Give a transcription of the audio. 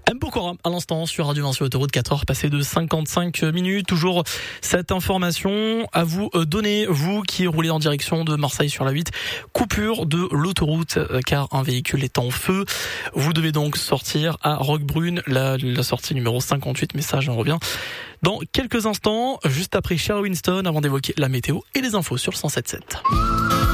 Mbokora, à l'instant, sur Radio 1 sur Autoroute, 4h passées de 55 minutes. Toujours cette information à vous donner, vous qui roulez en direction de Marseille sur la 8. Coupure de l'autoroute, car un véhicule est en feu. Vous devez donc sortir à Roquebrune, la sortie numéro 58. Message, on revient dans quelques instants, juste après Cher Winston, avant d'évoquer la météo et les infos sur le 107.7.